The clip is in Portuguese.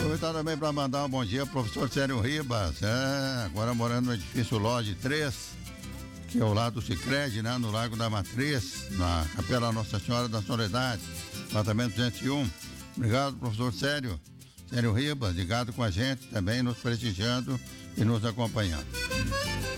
Aproveitar também para mandar um bom dia ao professor Célio Ribas, agora morando no edifício Loja 3, que é ao lado do Sicredi, né, no Lago da Matriz, na Capela Nossa Senhora da Soledade, apartamento 201. Obrigado, professor Célio Ribas, ligado com a gente também, nos prestigiando e nos acompanhando.